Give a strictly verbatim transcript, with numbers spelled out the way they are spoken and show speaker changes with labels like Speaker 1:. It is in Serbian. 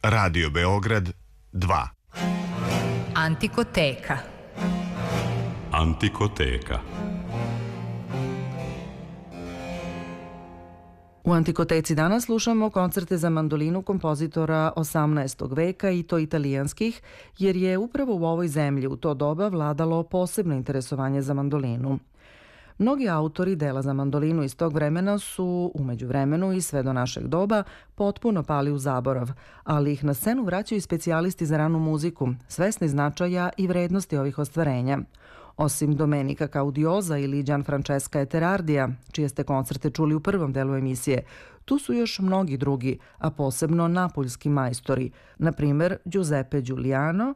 Speaker 1: Radio Beograd dva.
Speaker 2: Antikoteka.
Speaker 3: Antikoteka.
Speaker 4: U Antikoteci danas slušamo koncerte za mandolinu kompozitora osamnaestog veka i to italijanskih, jer je upravo u ovoj zemlji u to doba vladalo posebno interesovanje za mandolinu. Mnogi autori dela za mandolinu iz tog vremena su, umeđu vremenu i sve do našeg doba, potpuno pali u zaborav, ali ih na scenu vraćaju specijalisti za ranu muziku, svesni značaja i vrednosti ovih ostvarenja. Osim Domenica Caudiosa ili Gianfrancesca Eterardija, čije ste koncerte čuli u prvom delu emisije, tu su još mnogi drugi, a posebno napoljski majstori, na primer Giuseppe Giuliano